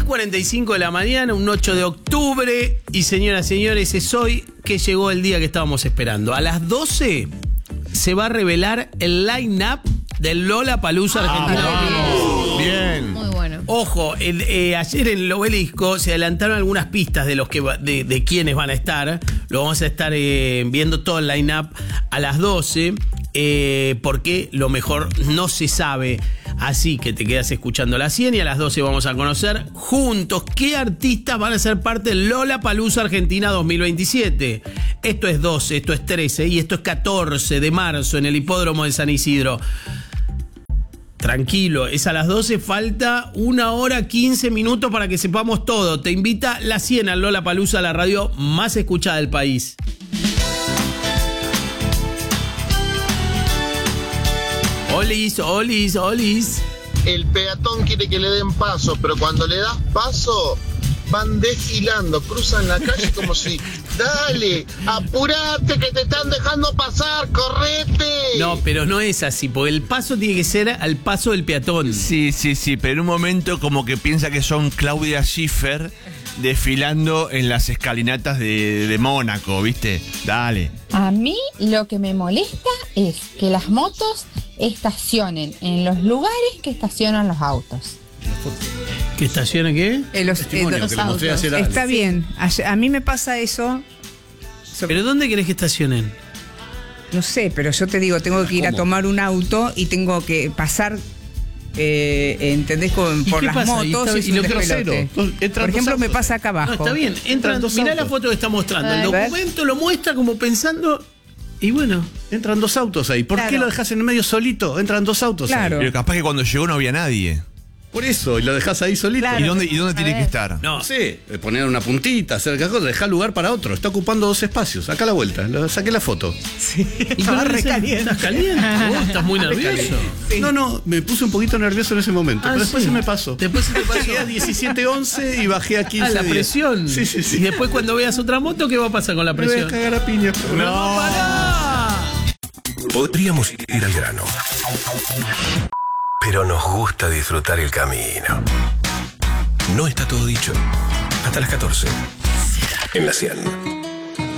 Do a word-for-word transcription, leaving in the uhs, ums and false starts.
cuarenta y cinco de la mañana, un ocho de octubre. Y señoras y señores, es hoy que llegó el día que estábamos esperando. A las doce se va a revelar el line-up del Lollapalooza Argentina. Ah, bien. Muy bueno. Ojo, el, eh, ayer en el Obelisco se adelantaron algunas pistas de los que va, de, de quiénes van a estar. Lo vamos a estar eh, viendo todo el line-up a las doce. Eh, porque lo mejor no se sabe. Así que te quedas escuchando la cien y a las doce vamos a conocer juntos qué artistas van a ser parte del Lollapalooza Argentina dos mil veintisiete. Esto es doce, esto es trece y esto es catorce de marzo en el hipódromo de San Isidro. Tranquilo, es a las doce, falta una hora quince minutos para que sepamos todo. Te invita la cien al Lollapalooza, la radio más escuchada del país. Olis, olis, olis. El peatón quiere que le den paso, pero cuando le das paso, van desfilando, cruzan la calle como si, dale, apurate que te están dejando pasar, correte. No, pero no es así, porque el paso tiene que ser al paso del peatón. Sí, sí, sí, pero en un momento como que piensa que son Claudia Schiffer desfilando en las escalinatas de, de Mónaco, ¿viste? Dale. A mí lo que me molesta es que las motos estacionen en los lugares que estacionan los autos. ¿Que estaciona qué? Eh, los, eh, que los le mostré autos. hacer algo. Está bien. A, a mí me pasa eso. ¿Pero dónde querés que estacionen? No sé, pero yo te digo, tengo que ir a tomar un auto y tengo que pasar, eh, ¿entendés? Con, ¿Y por qué las pasa? Y motos está- es y un lo despelote. grosero. Entran Por ejemplo, dos me autos. pasa acá abajo. No, está bien, entran, dos mirá la autos. foto que está mostrando. El A ver. documento lo muestra como pensando. Y bueno, Entran dos autos ahí. ¿Por Claro. qué lo dejas en el medio solito? Entran dos autos Claro. ahí. Pero capaz que cuando llegó no había nadie. Por eso, y lo dejas ahí solito. Claro. ¿Y dónde, y dónde A tiene ver. que estar? no. No sé, eh, poner una puntita, hacer cada cosa, dejar lugar para otro. Está ocupando dos espacios. Acá a la vuelta, lo- saqué la foto. ¿Y Estaba pero re ese- caliente. ¿Estás caliente? Vos estás muy nervioso. Sí. No, no, me puse un poquito nervioso en ese momento, Ah, pero después sí. se me pasó. Después se te pasó. Llegué a diecisiete once y bajé a quince Ah, la diez. presión. Sí, sí, sí. Y después cuando veas otra moto, ¿qué va a pasar con la Me voy a presión? cagar a piña. ¡No, pará! Podríamos ir al grano, pero nos gusta disfrutar el camino. No está todo dicho. Hasta las catorce. En la cien.